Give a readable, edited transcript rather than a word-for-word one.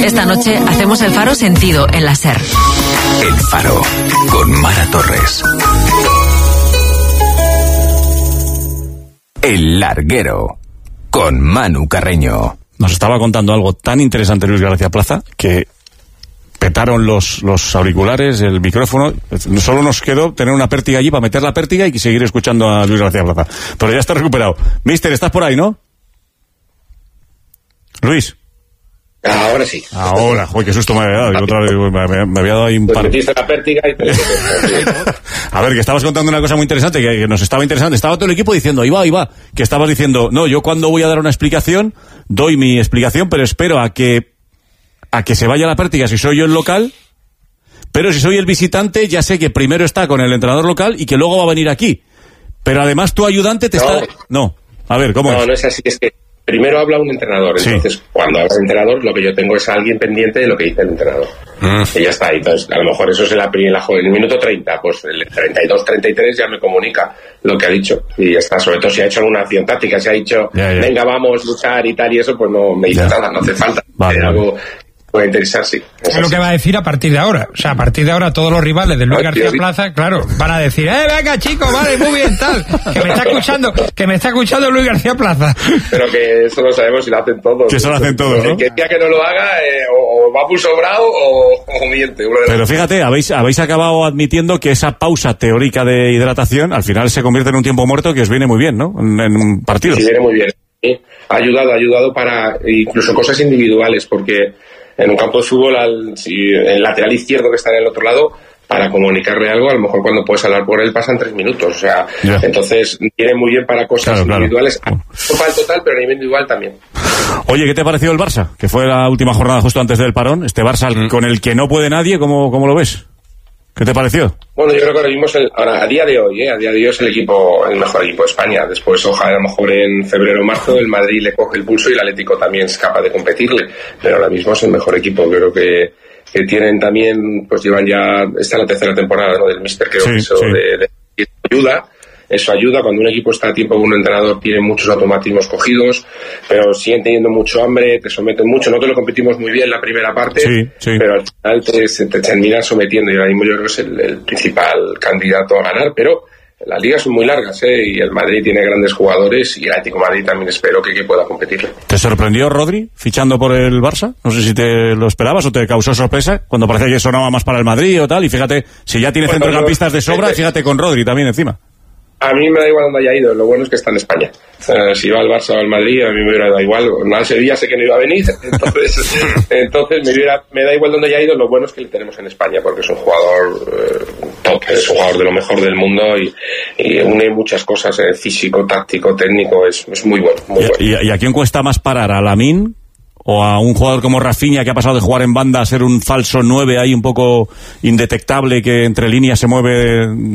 Esta noche hacemos el Faro sentido en la SER. El Faro, con Mara Torres. El Larguero, con Manu Carreño. Nos estaba contando algo tan interesante Luis García Plaza que petaron los auriculares, el micrófono. Solo nos quedó tener una pértiga allí para meter la pértiga y seguir escuchando a Luis García Plaza. Pero ya está recuperado. Mister, estás por ahí, ¿no? Luis. Ahora sí. Ahora, joder, qué susto me había dado. Me había dado ahí un par. Metiste la pértiga y te... A ver, que estabas contando una cosa muy interesante, que nos estaba interesando. Estaba todo el equipo diciendo, ahí va. Que estabas diciendo, no, yo cuando voy a dar una explicación, doy mi explicación, pero espero a que se vaya la pértiga si soy yo el local, pero si soy el visitante, ya sé que primero está con el entrenador local y que luego va a venir aquí. Pero además tu ayudante está... No. A ver, ¿cómo es? No es así, es que primero habla un entrenador, entonces sí. Cuando habla el entrenador, lo que yo tengo es a alguien pendiente de lo que dice el entrenador. Y ya está, entonces a lo mejor eso es en el minuto 30, pues el 32, 33 ya me comunica lo que ha dicho, y ya está. Sobre todo si ha hecho alguna acción táctica, si ha dicho, venga, vamos, luchar y tal, y eso, pues no me dice nada, no hace falta. Algo puede interesar, sí. Es lo que va a decir a partir de ahora. O sea, a partir de ahora todos los rivales de Luis García Plaza, claro, van a decir, venga chico, vale, muy bien, tal, que me está escuchando Luis García Plaza. Pero que eso lo sabemos y lo hacen todos. Que eso lo hacen todos, ¿no? El que diga que no lo haga, o va muy sobrado o miente. Pero fíjate, habéis acabado admitiendo que esa pausa teórica de hidratación al final se convierte en un tiempo muerto que os viene muy bien, ¿no? En un partido. Sí, viene muy bien. Sí. Ha ayudado para incluso cosas individuales, porque en un campo de fútbol, el lateral izquierdo que está en el otro lado, para comunicarle algo, a lo mejor cuando puedes hablar por él pasan 3 minutos. O sea, entonces viene muy bien para cosas individuales. No para el total, pero a nivel individual también. Oye, ¿qué te ha parecido el Barça? Que fue la última jornada justo antes del parón. Este Barça con el que no puede nadie, ¿cómo lo ves? ¿Qué te pareció? Bueno, yo creo que ahora mismo a día de hoy es el mejor equipo de España. Después, ojalá, a lo mejor en febrero o marzo, el Madrid le coge el pulso y el Atlético también es capaz de competirle. Pero ahora mismo es el mejor equipo. Creo que tienen también, pues llevan ya, esta es la tercera temporada, ¿no?, del míster, creo que eso de ayuda. Eso ayuda cuando un equipo está a tiempo con un entrenador, tiene muchos automatismos cogidos, pero siguen teniendo mucho hambre, te someten mucho. Nosotros lo competimos muy bien la primera parte, pero al final te terminan sometiendo, y ahora mismo yo creo que es el principal candidato a ganar, pero las ligas son muy largas, y el Madrid tiene grandes jugadores, y el Atlético de Madrid también espero que pueda competir. ¿Te sorprendió Rodri fichando por el Barça? No sé si te lo esperabas o te causó sorpresa cuando parecía que sonaba más para el Madrid o tal, y fíjate, si ya tiene centrocampistas de sobra, fíjate con Rodri también encima. A mí me da igual dónde haya ido, lo bueno es que está en España. Si va al Barça o al Madrid, a mí me hubiera dado igual. Al Sevilla sé que no iba a venir, entonces me da igual dónde haya ido, lo bueno es que le tenemos en España, porque es un jugador top, es un jugador de lo mejor del mundo y une muchas cosas, físico, táctico, técnico, es muy bueno. ¿Y a quién cuesta más parar? ¿A Lamine? ¿O a un jugador como Rafinha, que ha pasado de jugar en banda a ser un falso 9 ahí un poco indetectable, que entre líneas se mueve